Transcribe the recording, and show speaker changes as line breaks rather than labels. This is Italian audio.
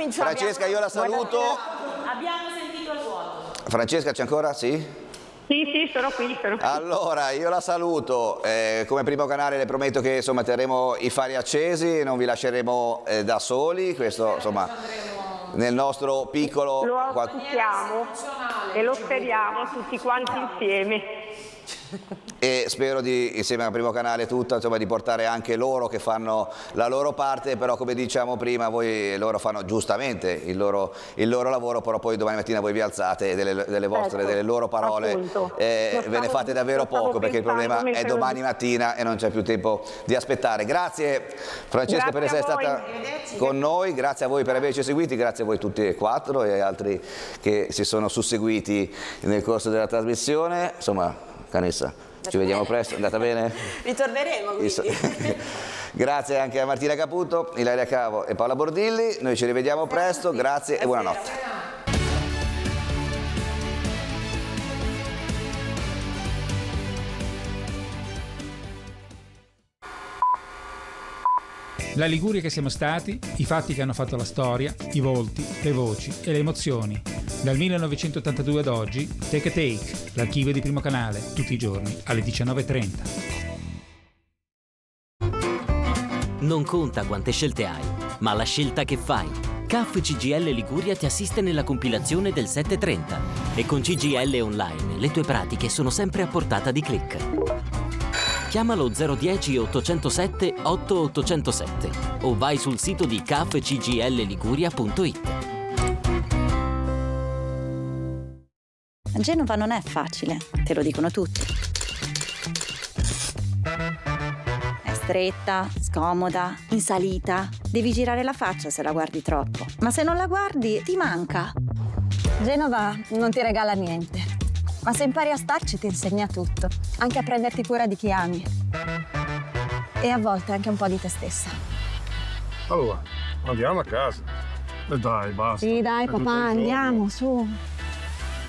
cominciamo.
Francesca, io la saluto.
Abbiamo sentito il vuoto.
Francesca, c'è ancora? Sì?
Sì, sono qui.
Allora, io la saluto, come primo canale le prometto che insomma terremo i fari accesi, non vi lasceremo da soli, questo insomma nel nostro piccolo...
Lo auspichiamo e lo speriamo tutti quanti insieme.
E spero di, insieme al primo canale tutto, insomma, di portare anche loro che fanno la loro parte, però come diciamo prima, loro fanno giustamente il loro lavoro, però poi domani mattina voi vi alzate e delle vostre, delle loro parole ve ne fate davvero poco, perché il problema è domani mattina e non c'è più tempo di aspettare. Grazie Francesca per essere stata con noi, grazie a voi per averci seguiti, grazie a voi tutti e quattro e altri che si sono susseguiti nel corso della trasmissione. Insomma, Canessa, ci vediamo presto, è andata bene?
Ritorneremo quindi.
Grazie anche a Martina Caputo, Ilaria Cavo e Paola Bordilli, noi ci rivediamo presto, grazie e buonanotte.
La Liguria che siamo stati, i fatti che hanno fatto la storia, i volti, le voci e le emozioni. Dal 1982 ad oggi, Take a Take, l'archivio di Primo Canale, tutti i giorni alle 19:30.
Non conta quante scelte hai, ma la scelta che fai. CAF CGIL Liguria ti assiste nella compilazione del 730 e con CGIL Online le tue pratiche sono sempre a portata di click. Chiamalo 010 807 8807 o vai sul sito di cafcglliguria.it.
Genova non è facile, te lo dicono tutti. È stretta, scomoda, in salita. Devi girare la faccia se la guardi troppo. Ma se non la guardi, ti manca.
Genova non ti regala niente, ma se impari a starci ti insegna tutto, anche a prenderti cura di chi ami. E a volte anche un po' di te stessa.
Allora, andiamo a casa. Dai, basta.
Sì, dai, papà, andiamo, su.